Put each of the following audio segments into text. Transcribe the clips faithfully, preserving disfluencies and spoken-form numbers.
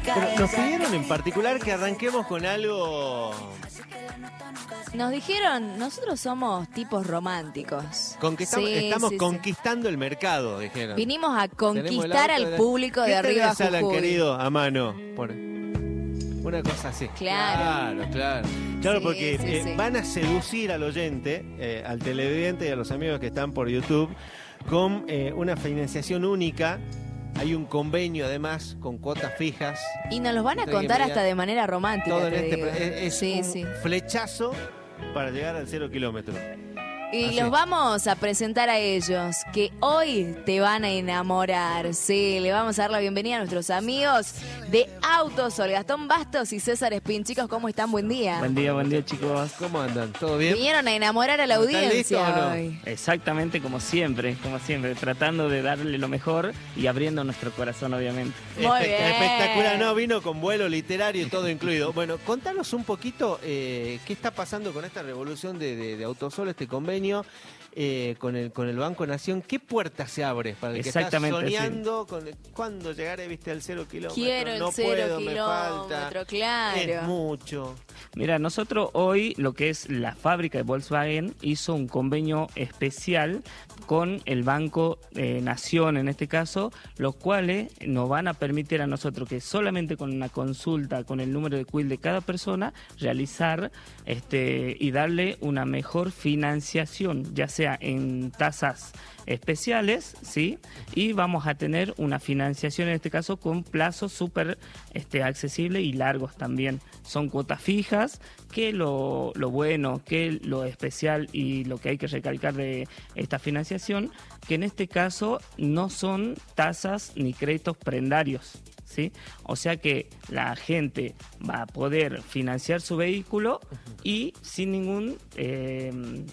Pero nos pidieron en particular que arranquemos con algo... Nos dijeron, nosotros somos tipos románticos. Conquistamos, Sí, estamos sí, conquistando el mercado, dijeron. Vinimos a Tenemos conquistar el auto al de- público de ¿Qué arriba tenés, Alan, Jujuy. querido, a mano? Por... Una cosa así. Claro. Claro, claro. Claro, Sí, porque sí, eh, sí. van a seducir al oyente, eh, al televidente y a los amigos que están por YouTube con eh, una financiación única. Hay un convenio además con cuotas fijas. Y nos los van a Entonces, contar que me hasta digan, de manera romántica. Todo en te este digo. es, es sí, un sí. flechazo para llegar al cero kilómetro. Y Así. los vamos a presentar a ellos, que hoy te van a enamorar. Sí, le vamos a dar la bienvenida a nuestros amigos de Autos, Gastón Bastos y César Espín. Chicos, ¿cómo están? Buen día. Buen día, buen día, chicos. ¿Cómo andan? ¿Todo bien? Vinieron a enamorar a la ¿Están listos audiencia o no? hoy. Exactamente como siempre, como siempre, tratando de darle lo mejor y abriendo nuestro corazón, obviamente. Muy Espe- bien. Espectacular, no, vino con vuelo literario y todo incluido. Bueno, contanos un poquito eh, qué está pasando con esta revolución de, de, de Autosol, este convenio eh, con el con el Banco Nación. ¿Qué puerta se abre para el que está Exactamente, soñando con el- cuándo llegaré, viste, al cero kilómetro? Quiero el no cero puedo, me falta. kilómetro, claro. Es mucho. Mira, nosotros hoy, lo que es la fábrica de Volkswagen, hizo un convenio especial con el Banco eh, Nación, en este caso, los cuales nos van a permitir a nosotros que solamente con una consulta con el número de Q I L de cada persona, realizar este y darle una mejor financiación, ya sea en tasas especiales, ¿sí? Y vamos a tener una financiación en este caso con plazos súper este, accesibles y largos también. Son cuotas fijas, que lo, lo bueno, que lo especial y lo que hay que recalcar de esta financiación, que en este caso no son tasas ni créditos prendarios, ¿sí? O sea que la gente va a poder financiar su vehículo y sin ningún... Eh,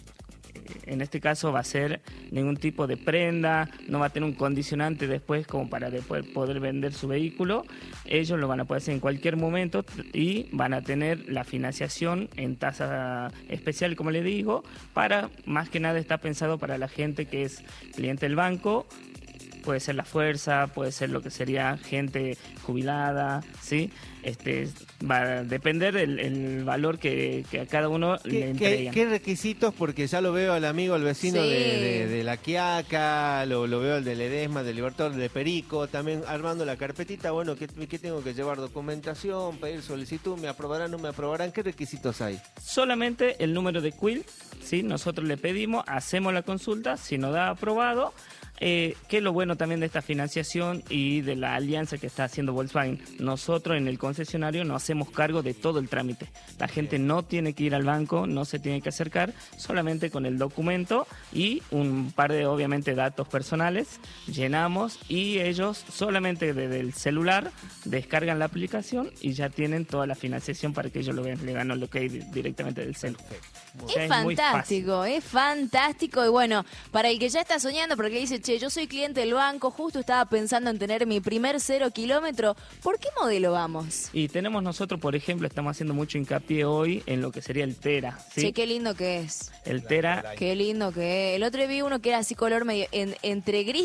en este caso va a ser ningún tipo de prenda, no va a tener un condicionante después como para después poder vender su vehículo. Ellos lo van a poder hacer en cualquier momento y van a tener la financiación en tasa especial, como le digo, para, más que nada está pensado para la gente que es cliente del banco. Puede ser la fuerza, puede ser lo que sería gente jubilada, ¿sí? Este, va a depender el, el valor que, que a cada uno le ¿Qué, qué, entreguen. qué requisitos? Porque ya lo veo al amigo, al vecino Sí. de, de- de La Quiaca, lo, lo veo al de Ledesma, del Libertador, de Perico, también armando la carpetita. Bueno, ¿qué, qué tengo que llevar? Documentación, pedir solicitud, ¿me aprobarán, no me aprobarán? ¿Qué requisitos hay? Solamente el número de Q I L, ¿sí? Nosotros le pedimos, hacemos la consulta, si nos da aprobado, eh, que es lo bueno también de esta financiación y de la alianza que está haciendo Volkswagen. Nosotros en el concesionario nos hacemos cargo de todo el trámite. La gente no tiene que ir al banco, no se tiene que acercar, solamente con el documento y un par de, obviamente, datos personales, llenamos y ellos solamente desde el celular descargan la aplicación y ya tienen toda la financiación para que ellos lo vean, le dan el ok directamente del celular. Es fantástico, es fantástico. Y bueno, para el que ya está soñando, porque dice, che, yo soy cliente del banco, justo estaba pensando en tener mi primer cero kilómetro, ¿por qué modelo vamos? Y tenemos nosotros, por ejemplo, estamos haciendo mucho hincapié hoy en lo que sería el Tera, ¿sí? Che, qué lindo que es. El Tera Qué lindo que es. El otro día vi uno que era así color medio en- entre gris